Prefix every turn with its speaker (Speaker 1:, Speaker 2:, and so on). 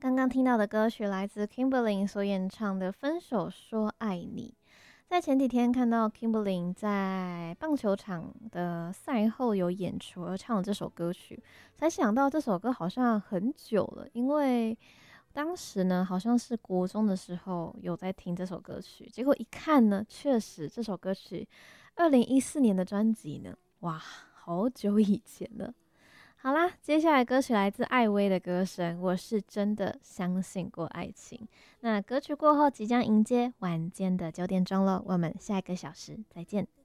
Speaker 1: 刚刚听到的歌曲来自 Kimberly 所演唱的《分手说爱你》。在前几天看到 Kimberly 在棒球场的赛后有演出而唱了这首歌曲，才想到这首歌好像很久了，因为当时呢好像是国中的时候有在听这首歌曲，结果一看呢，确实这首歌曲2014年的专辑呢，哇，好久以前了。好啦，接下来歌曲来自艾薇的歌声，我是真的相信过爱情。那歌曲过后即将迎接晚间的9点钟了，我们下一个小时再见。